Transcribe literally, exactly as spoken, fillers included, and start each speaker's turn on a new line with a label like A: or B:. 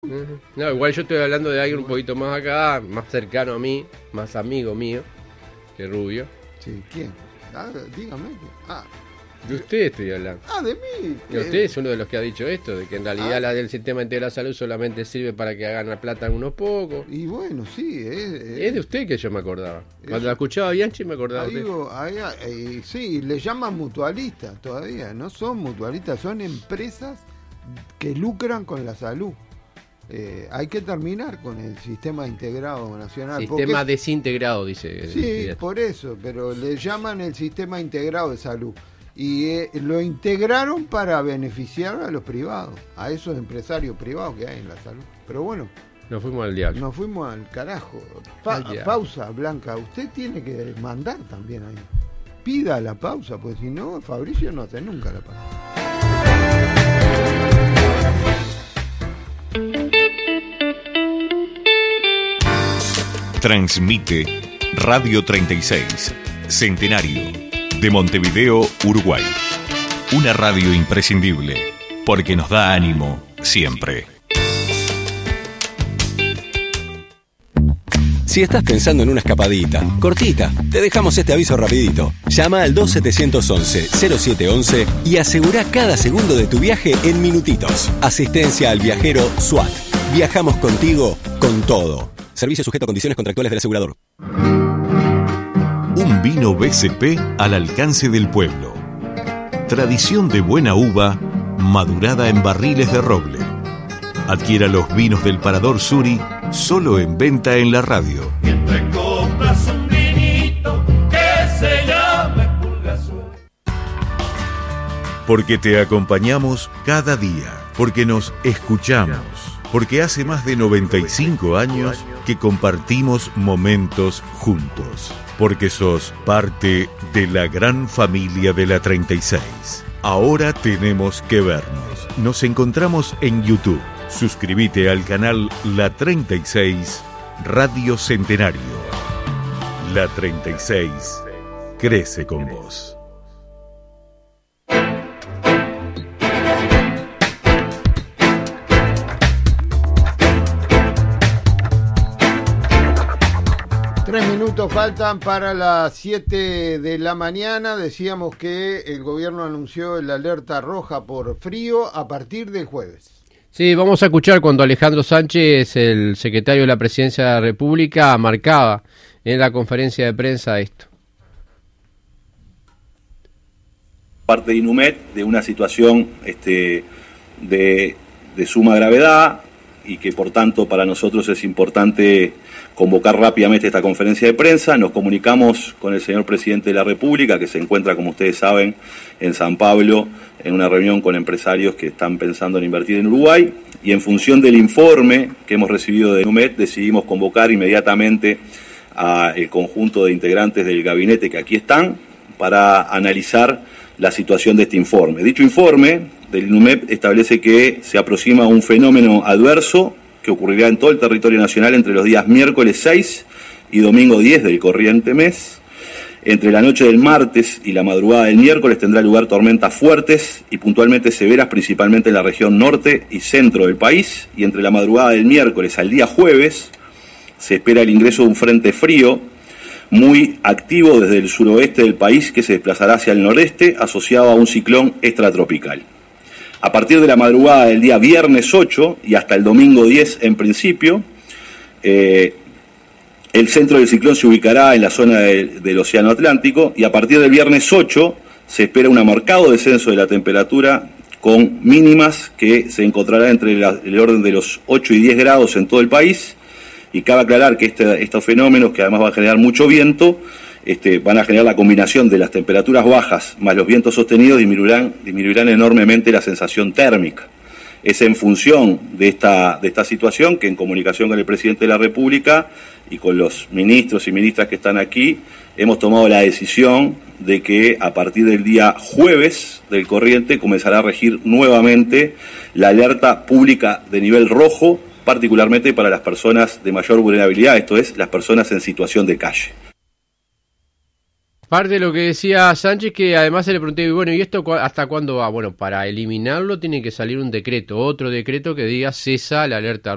A: Uh-huh. No, igual yo estoy hablando de alguien un poquito más acá, más cercano a mí, más amigo mío que Rubio.
B: Sí, ¿quién? Ah, dígame. Ah.
A: De usted estoy hablando.
B: Ah, de mí.
A: Y usted es uno de los que ha dicho esto, de que en realidad ah. la del sistema integrado de salud solamente sirve para que hagan la plata unos pocos.
B: Y bueno, sí. Es, es,
A: es de usted que yo me acordaba. Eso. Cuando la escuchaba a Bianchi me acordaba
B: ahí
A: de usted.
B: Digo, ahí, ahí, sí, le llaman mutualistas todavía. No son mutualistas, son empresas que lucran con la salud. Eh, hay que terminar con el sistema integrado nacional.
A: Sistema desintegrado, dice.
B: Sí, dice. Por eso, pero le llaman el sistema integrado de salud. Y eh, lo integraron para beneficiar a los privados, a esos empresarios privados que hay en la salud. Pero bueno,
A: nos fuimos al diablo.
B: Nos fuimos al carajo. Pa- al pausa, Blanca. Usted tiene que mandar también ahí. Pida la pausa, pues si no, Fabricio no hace nunca la pausa.
C: Transmite Radio treinta y seis, Centenario, de Montevideo, Uruguay. Una radio imprescindible, porque nos da ánimo siempre.
D: Si estás pensando en una escapadita, cortita, te dejamos este aviso rapidito. Llama al dos siete once, cero siete once y asegura cada segundo de tu viaje en minutitos. Asistencia al viajero SWAT. Viajamos contigo con todo. Servicio sujeto a condiciones contractuales del asegurador.
C: Un vino B C P al alcance del pueblo. Tradición de buena uva, madurada en barriles de roble. Adquiera los vinos del Parador Suri, solo en venta en la radio.
E: Mientras compras un vinito que se llame Pulgasur.
C: Porque te acompañamos cada día, porque nos escuchamos, porque hace más de noventa y cinco años que compartimos momentos juntos. Porque sos parte de la gran familia de la treinta y seis. Ahora tenemos que vernos. Nos encontramos en YouTube. Suscríbete al canal La treinta y seis Radio Centenario. La treinta y seis crece con vos.
B: Tres minutos faltan para las siete de la mañana. Decíamos que el gobierno anunció el alerta roja por frío a partir del jueves.
A: Sí, vamos a escuchar cuando Alejandro Sánchez, el secretario de la Presidencia de la República, marcaba en la conferencia de prensa esto.
F: Parte de INUMED, de una situación este, de, de suma gravedad y que por tanto para nosotros es importante convocar rápidamente esta conferencia de prensa. Nos comunicamos con el señor presidente de la República, que se encuentra, como ustedes saben, en San Pablo, en una reunión con empresarios que están pensando en invertir en Uruguay, y en función del informe que hemos recibido de INUMED, decidimos convocar inmediatamente al conjunto de integrantes del gabinete que aquí están para analizar la situación de este informe. Dicho informe del INUMED establece que se aproxima un fenómeno adverso que ocurrirá en todo el territorio nacional entre los días miércoles seis y domingo diez del corriente mes. Entre la noche del martes y la madrugada del miércoles tendrá lugar tormentas fuertes y puntualmente severas, principalmente en la región norte y centro del país. Y entre la madrugada del miércoles al día jueves se espera el ingreso de un frente frío muy activo desde el suroeste del país que se desplazará hacia el noreste, asociado a un ciclón extratropical. A partir de la madrugada del día viernes ocho y hasta el domingo diez en principio, eh, el centro del ciclón se ubicará en la zona de, del Océano Atlántico, y a partir del viernes ocho se espera un marcado descenso de la temperatura con mínimas que se encontrará entre la, el orden de los ocho y diez grados en todo el país. Y cabe aclarar que este, estos fenómenos, que además van a generar mucho viento, este, van a generar la combinación de las temperaturas bajas más los vientos sostenidos, disminuirán, disminuirán enormemente la sensación térmica. Es en función de esta, de esta situación que, en comunicación con el presidente de la República y con los ministros y ministras que están aquí, hemos tomado la decisión de que a partir del día jueves del corriente comenzará a regir nuevamente la alerta pública de nivel rojo, particularmente para las personas de mayor vulnerabilidad, esto es, las personas en situación de calle.
A: Parte de lo que decía Sánchez, que además se le pregunté, bueno, ¿y esto hasta cuándo va? Bueno, para eliminarlo tiene que salir un decreto, otro decreto que diga cesa la alerta